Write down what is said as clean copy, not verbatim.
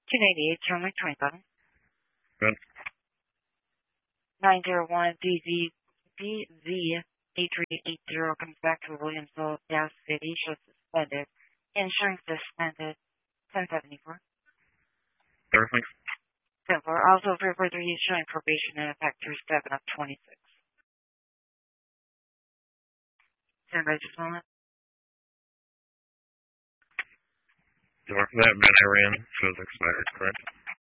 298, Channel 27. Good. 901 BZ8380 comes back to Williamsville Gas City, shows suspended. Insurance suspended. 1074. Everything. 10-4. Also for further use showing probation in effect through 7 of 26. Stand by just a moment. That Ben I ran shows expired, correct?